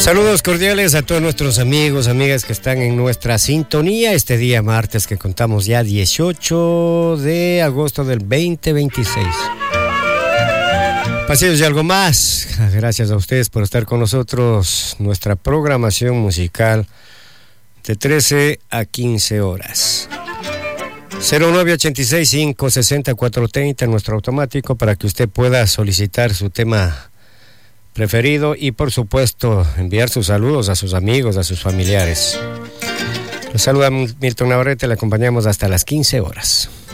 Saludos cordiales a todos nuestros amigos, amigas que están en nuestra sintonía este día martes que contamos ya 18 de agosto del 2026. Pasillos y algo más. Gracias a ustedes por estar con nosotros. Nuestra programación musical de 13 a 15 horas. 0986-560-430, nuestro automático, para que usted pueda solicitar su tema preferido y, por supuesto, enviar sus saludos a sus amigos, a sus familiares. Los saluda Milton Navarrete, le acompañamos hasta las 15 horas.